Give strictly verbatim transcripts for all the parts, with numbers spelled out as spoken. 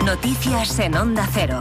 Noticias en Onda Cero.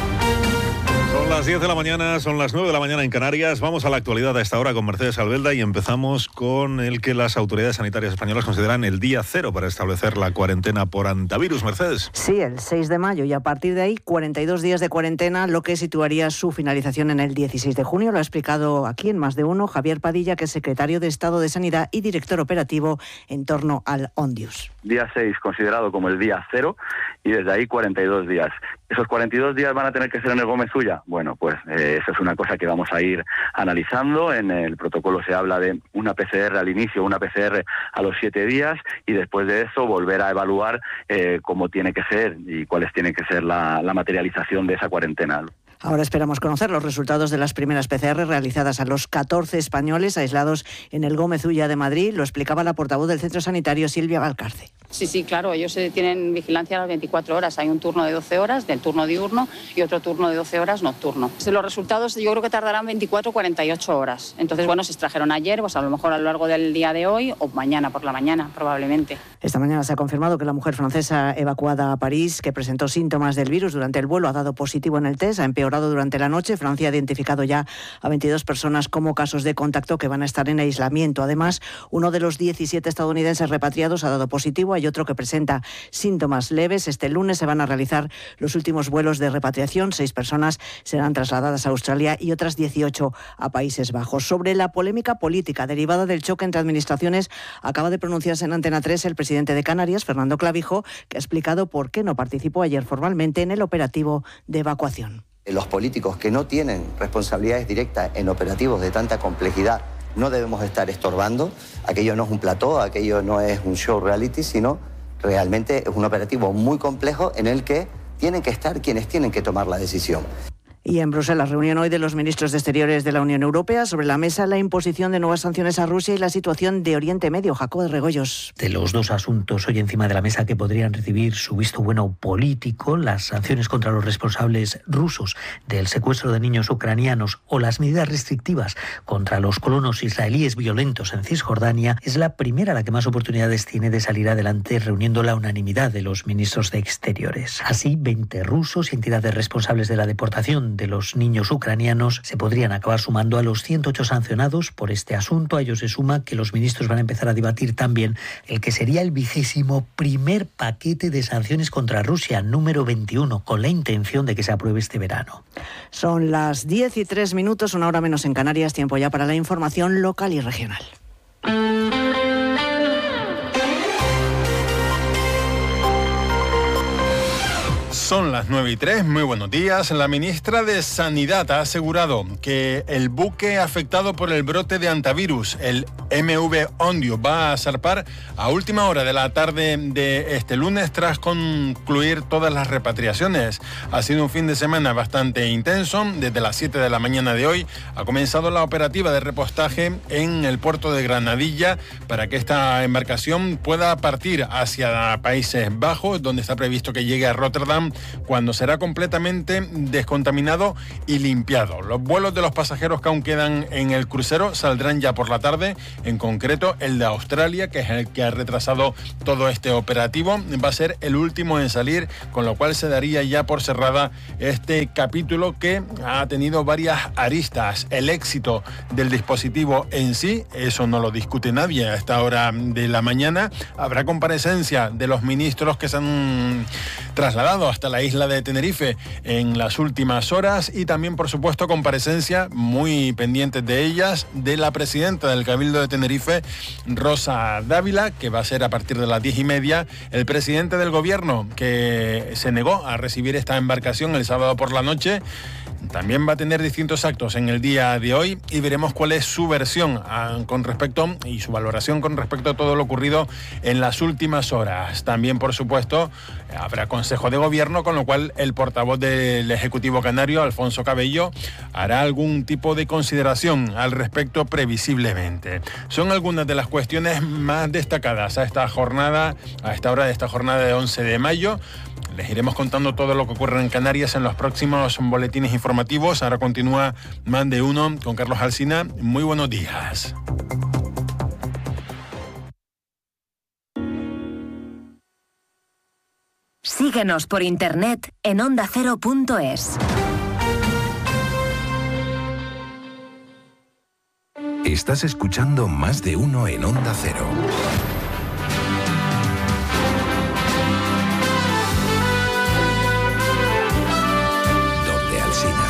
Son las diez de la mañana, son las nueve de la mañana en Canarias. Vamos a la actualidad a esta hora con Mercedes Albelda y empezamos con el que las autoridades sanitarias españolas consideran el día cero para establecer la cuarentena por hantavirus. Mercedes. Sí, el seis de mayo y a partir de ahí cuarenta y dos días de cuarentena, lo que situaría su finalización en el dieciséis de junio. Lo ha explicado aquí en Más de Uno Javier Padilla, que es secretario de Estado de Sanidad y director operativo en torno al Ondius. Día seis considerado como el día cero y desde ahí cuarenta y dos días. ¿Esos cuarenta y dos días van a tener que ser en el Gómez Ulla? Bueno, pues eh, eso es una cosa que vamos a ir analizando. En el protocolo se habla de una P C R al inicio, una P C R a los siete días y después de eso volver a evaluar eh, cómo tiene que ser y cuáles tiene que ser la, la materialización de esa cuarentena. Ahora esperamos conocer los resultados de las primeras P C R realizadas a los catorce españoles aislados en el Gómez Ulla de Madrid. Lo explicaba la portavoz del centro sanitario, Silvia Valcarce. Sí, sí, claro, ellos tienen vigilancia a las veinticuatro horas. Hay un turno de doce horas del turno diurno y otro turno de doce horas nocturno. Los resultados yo creo que tardarán veinticuatro a cuarenta y ocho horas. Entonces, bueno, se extrajeron ayer, pues a lo mejor a lo largo del día de hoy o mañana por la mañana, probablemente. Esta mañana se ha confirmado que la mujer francesa evacuada a París, que presentó síntomas del virus durante el vuelo, ha dado positivo en el test, ha empeorado durante la noche. Francia ha identificado ya a veintidós personas como casos de contacto que van a estar en aislamiento. Además, uno de los diecisiete estadounidenses repatriados ha dado positivo. Hay otro que presenta síntomas leves. Este lunes se van a realizar los últimos vuelos de repatriación. Seis personas serán trasladadas a Australia y otras dieciocho a Países Bajos. Sobre la polémica política derivada del choque entre administraciones, acaba de pronunciarse en Antena tres el presidente de Canarias, Fernando Clavijo, que ha explicado por qué no participó ayer formalmente en el operativo de evacuación. Los políticos que no tienen responsabilidades directas en operativos de tanta complejidad no debemos estar estorbando. Aquello no es un plató, aquello no es un show reality, sino realmente es un operativo muy complejo en el que tienen que estar quienes tienen que tomar la decisión. Y en Bruselas, reunión hoy de los ministros de Exteriores de la Unión Europea. Sobre la mesa, la imposición de nuevas sanciones a Rusia y la situación de Oriente Medio. Jacobo de Regoyos. De los dos asuntos hoy encima de la mesa que podrían recibir su visto bueno político, las sanciones contra los responsables rusos del secuestro de niños ucranianos o las medidas restrictivas contra los colonos israelíes violentos en Cisjordania, es la primera la que más oportunidades tiene de salir adelante reuniendo la unanimidad de los ministros de Exteriores. Así, veinte rusos y entidades responsables de la deportación de los niños ucranianos se podrían acabar sumando a los ciento ocho sancionados por este asunto. A ello se suma que los ministros van a empezar a debatir también el que sería el vigésimo primer paquete de sanciones contra Rusia, número veintiuno, con la intención de que se apruebe este verano. Son las diez y tres minutos, una hora menos en Canarias, tiempo ya para la información local y regional. Son las nueve y tres, muy buenos días. La ministra de Sanidad ha asegurado que el buque afectado por el brote de hantavirus, el M V Ondius, va a zarpar a última hora de la tarde de este lunes tras concluir todas las repatriaciones. Ha sido un fin de semana bastante intenso. Desde las siete de la mañana de hoy ha comenzado la operativa de repostaje en el puerto de Granadilla para que esta embarcación pueda partir hacia Países Bajos, donde está previsto que llegue a Rotterdam, cuando será completamente descontaminado y limpiado. Los vuelos de los pasajeros que aún quedan en el crucero saldrán ya por la tarde, en concreto el de Australia, que es el que ha retrasado todo este operativo, va a ser el último en salir, con lo cual se daría ya por cerrada este capítulo que ha tenido varias aristas. El éxito del dispositivo en sí, eso no lo discute nadie a esta hora de la mañana. Habrá comparecencia de los ministros que se han trasladado hasta la isla de Tenerife en las últimas horas y también, por supuesto, comparecencia, muy pendientes de ellas, de la presidenta del Cabildo de Tenerife, Rosa Dávila, que va a ser a partir de las diez y media, el presidente del gobierno, que se negó a recibir esta embarcación el sábado por la noche. También va a tener distintos actos en el día de hoy y veremos cuál es su versión a, con respecto y su valoración con respecto a todo lo ocurrido en las últimas horas. También, por supuesto, habrá Consejo de Gobierno, con lo cual el portavoz del Ejecutivo Canario, Alfonso Cabello, hará algún tipo de consideración al respecto previsiblemente. Son algunas de las cuestiones más destacadas a esta jornada, a esta hora de esta jornada de once de mayo. Les iremos contando todo lo que ocurre en Canarias en los próximos boletines informativos. Ahora continúa Más de Uno con Carlos Alsina. Muy buenos días. Sigue Síguenos por internet en onda cero punto es. Estás escuchando Más de Uno en Onda Cero. Donde Alsina.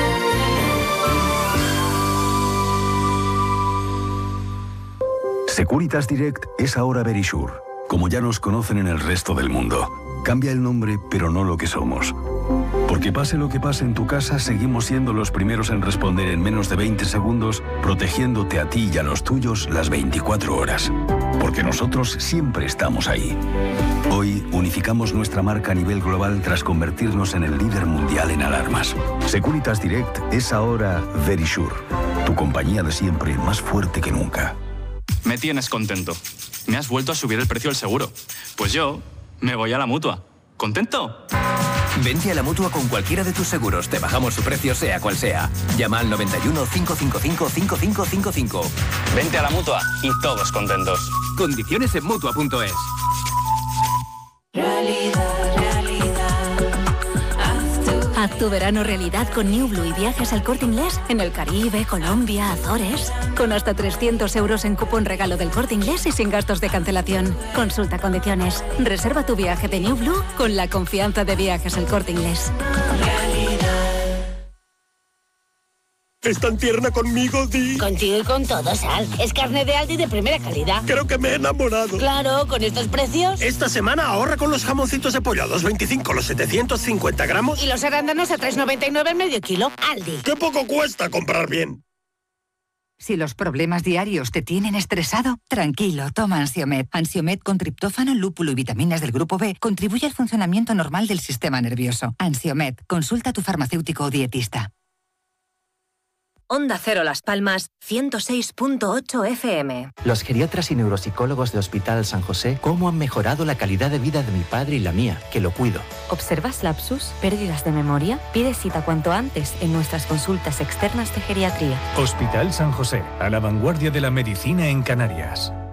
Securitas Direct es ahora Verisure, como ya nos conocen en el resto del mundo. Cambia el nombre, pero no lo que somos. Porque pase lo que pase en tu casa, seguimos siendo los primeros en responder en menos de veinte segundos, protegiéndote a ti y a los tuyos las veinticuatro horas. Porque nosotros siempre estamos ahí. Hoy unificamos nuestra marca a nivel global tras convertirnos en el líder mundial en alarmas. Securitas Direct es ahora Verisure, tu compañía de siempre más fuerte que nunca. Me tienes contento. Me has vuelto a subir el precio del seguro. Pues yo me voy a la Mutua. ¿Contento? Vente a la Mutua con cualquiera de tus seguros. Te bajamos su precio sea cual sea. Llama al noventa y uno, cinco cinco cinco, cinco cinco cinco cinco. Vente a la Mutua y todos contentos. Condiciones en Mutua punto es. Realidad, realidad. Haz tu verano realidad con New Blue y viajes al Corte Inglés en el Caribe, Colombia, Azores. Con hasta trescientos euros en cupón regalo del Corte Inglés y sin gastos de cancelación. Consulta condiciones. Reserva tu viaje de New Blue con la confianza de Viajes El Corte Inglés. ¿Es tan tierna conmigo, Di? Contigo y con todo, Sal. Es carne de Aldi de primera calidad. Creo que me he enamorado. Claro, con estos precios. Esta semana ahorra con los jamoncitos de pollo a dos veinticinco los setecientos cincuenta gramos. Y los arándanos a tres noventa y nueve el medio kilo. Aldi. ¡Qué poco cuesta comprar bien! Si los problemas diarios te tienen estresado, tranquilo, toma Ansiomed. Ansiomed con triptófano, lúpulo y vitaminas del grupo B contribuye al funcionamiento normal del sistema nervioso. Ansiomed, consulta a tu farmacéutico o dietista. Onda Cero Las Palmas, ciento seis punto ocho F M. Los geriatras y neuropsicólogos de Hospital San José, ¿cómo han mejorado la calidad de vida de mi padre y la mía, que lo cuido? ¿Observas lapsus, pérdidas de memoria? Pide cita cuanto antes en nuestras consultas externas de geriatría. Hospital San José, a la vanguardia de la medicina en Canarias.